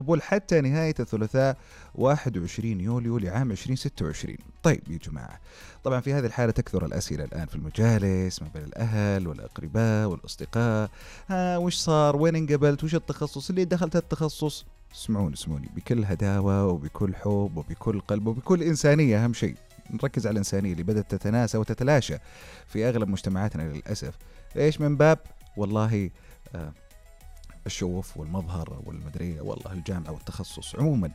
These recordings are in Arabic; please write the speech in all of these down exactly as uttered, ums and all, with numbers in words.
قبول حتى نهاية الثلاثاء واحد وعشرين يوليو لعام ألفين وستة وعشرين. طيب يا جماعة، طبعا في هذه الحالة تكثر الأسئلة الآن في المجالس ما بين الأهل والأقرباء والأصدقاء. ها وش صار؟ وين انقبلت؟ وش التخصص اللي دخلت التخصص؟ اسمعوني اسمعوني بكل هداوة وبكل حب وبكل قلب وبكل إنسانية. أهم شيء نركز على الإنسانية اللي بدأت تتناسى وتتلاشى في أغلب مجتمعاتنا للأسف. إيش من باب؟ والله آه الشوف والمظهر والمدرية والله الجامعة والتخصص. عموما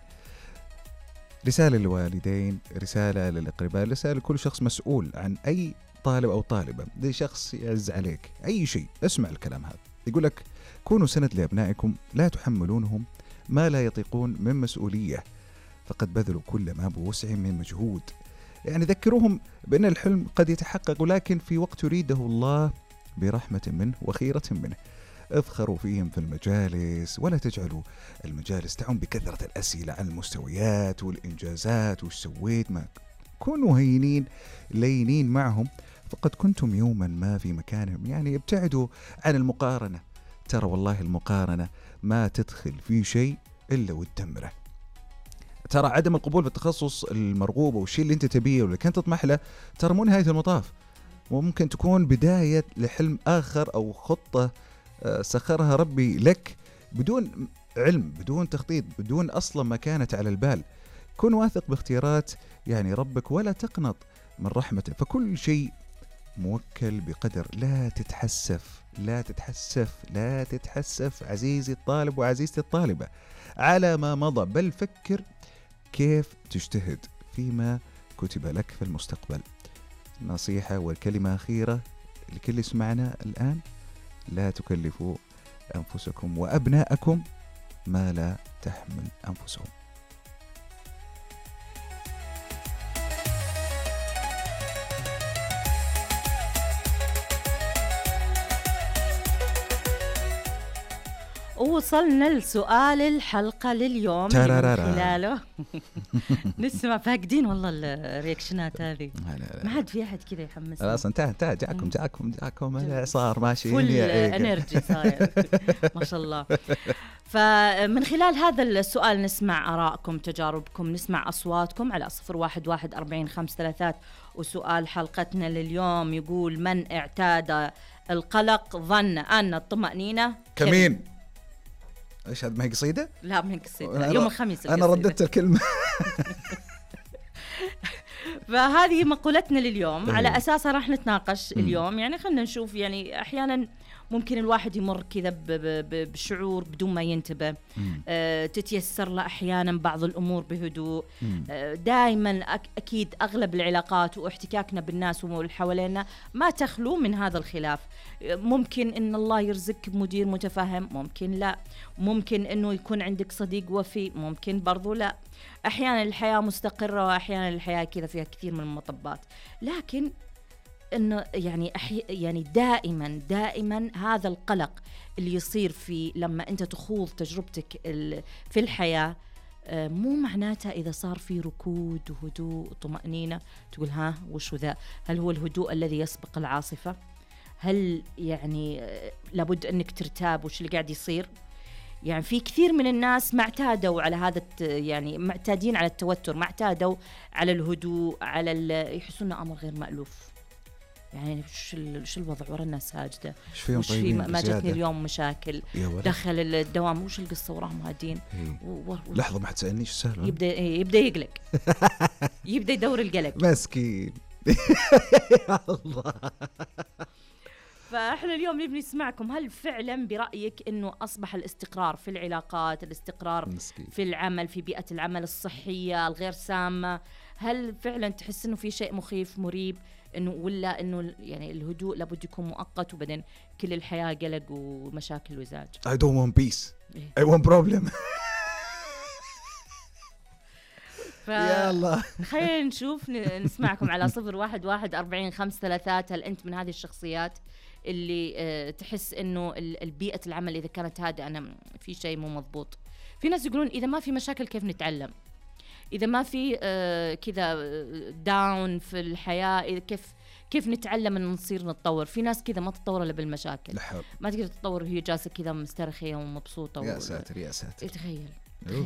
رسالة للوالدين، رسالة للأقرباء، رسالة لكل شخص مسؤول عن أي طالب أو طالبة. ده شخص يعز عليك أي شيء، اسمع الكلام هذا. يقول لك كونوا سند لأبنائكم، لا تحملونهم ما لا يطيقون من مسؤولية، فقد بذلوا كل ما بوسعهم من مجهود. يعني ذكروهم بأن الحلم قد يتحقق، ولكن في وقت يريده الله برحمة منه وخيرة منه. افخروا فيهم في المجالس، ولا تجعلوا المجالس تعم بكثرة الأسئلة عن المستويات والإنجازات وش سويت. ما كونوا هينين لينين معهم، فقد كنتم يوما ما في مكانهم. يعني ابتعدوا عن المقارنة. ترى والله المقارنة ما تدخل في شيء إلا وتدمره. ترى عدم القبول في التخصص المرغوب والشيء اللي انت تبيه واللي كنت تطمح له ترى مو نهاية المطاف، وممكن تكون بداية لحلم آخر أو خطة سخرها ربي لك بدون علم، بدون تخطيط، بدون أصلا ما كانت على البال. كن واثق باختيارات يعني ربك، ولا تقنط من رحمته، فكل شيء موكل بقدر. لا تتحسف لا تتحسف لا تتحسف عزيزي الطالب وعزيزتي الطالبة على ما مضى، بل فكر كيف تجتهد فيما كتب لك في المستقبل. نصيحة والكلمة أخيرة لكل يسمعنا الآن: لا تكلفوا أنفسكم وأبناءكم ما لا تحمل أنفسهم. وصلنا لسؤال الحلقة لليوم من خلاله نسمع. فاقدين والله الرياكشنات هذه، ما حد في أحد كذا يحمس. خلاص انتهى انتهى جاكم جاكم جاكم الإعصار ماشي فل انرجي صاير ما شاء الله. فمن خلال هذا السؤال نسمع آراءكم، تجاربكم، نسمع أصواتكم على صفر واحد واحد أربعين خمس ثلاثات. وسؤال حلقتنا لليوم يقول: من اعتاد القلق ظن أن الطمأنينة كمين. ايش هذا؟ ما هي قصيدة؟ لا ما هي قصيدة، يوم الخميس انا رددت الكلمة. فهذه مقولتنا لليوم، على أساسها راح نتناقش اليوم. يعني خلنا نشوف، يعني أحيانا ممكن الواحد يمر كذا بشعور بدون ما ينتبه، آه تتيسر له أحيانا بعض الأمور بهدوء. آه دائما أكيد أغلب العلاقات واحتكاكنا بالناس واللي حوالينا ما تخلو من هذا الخلاف. ممكن إن الله يرزقك بمدير متفهم، ممكن لا. ممكن إنه يكون عندك صديق وفي، ممكن برضو لا. أحيانا الحياة مستقرة وأحيانا الحياة كذا فيها كثير من المطبات. لكن إنه يعني أحي يعني دائما دائما هذا القلق اللي يصير في لما أنت تخوض تجربتك في الحياة، مو معناتها إذا صار في ركود وهدوء وطمأنينة تقول ها وش ذا؟ هل هو الهدوء الذي يسبق العاصفة؟ هل يعني لابد أنك ترتاب وش اللي قاعد يصير؟ يعني في كثير من الناس ما اعتادوا على هذا، يعني معتادين على التوتر، ما اعتادوا على الهدوء، على يحسون أمر غير مألوف. يعني وش وش الوضع ورا الناس ساجده؟ وش في ما جتني اليوم مشاكل، دخل الدوام وش القصه وراهم هادين. و... و... لحظه ما حد سالني ايش السالفه. يبدا يبدا يقلق يبدا يدور القلق مسكين. الله. فاحنا اليوم نبي نسمعكم. هل فعلا برأيك انه اصبح الاستقرار في العلاقات، الاستقرار مسكين في العمل، في بيئة العمل الصحية الغير سامة، هل فعلا تحس انه في شيء مخيف مريب، انه ولا انه يعني الهدوء لابد يكون مؤقت وبعدين كل الحياة قلق ومشاكل وزعج؟ I don't want peace. I want problem. يا الله. خلينا نشوف نسمعكم على صفر واحد واحد أربعين خمس ثلاثات. هل أنت من هذه الشخصيات اللي أه تحس إنه البيئة العمل إذا كانت هادئة أنا في شيء مو مضبوط؟ في ناس يقولون إذا ما في مشاكل كيف نتعلم؟ إذا ما في أه كذا داون في الحياة كيف كيف نتعلم إن نصير نتطور؟ في ناس كذا ما تتطور إلا بالمشاكل، ما تقدر تتطور وهي جالسة كذا مسترخية ومبسوطة. يا ساتر يا ساتر. تخيل